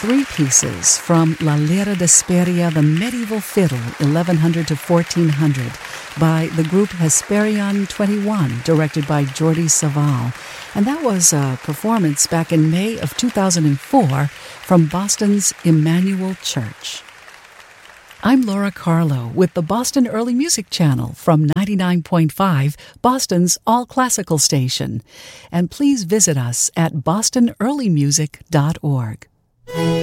three pieces from La Lira d'Hesperia, the medieval fiddle, 1100 to 1400, by the group Hesperion 21, directed by Jordi Savall. And that was a performance back in May of 2004 from Boston's Emmanuel Church. I'm Laura Carlo with the Boston Early Music Channel from 99.5, Boston's all-classical station. And please visit us at bostonearlymusic.org.